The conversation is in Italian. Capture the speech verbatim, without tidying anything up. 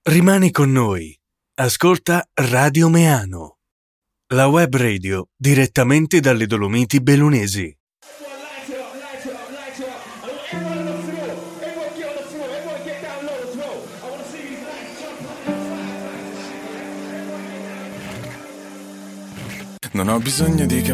Rimani con noi. Ascolta Radio Meano, la web radio direttamente dalle Dolomiti Bellunesi. Non ho bisogno di capire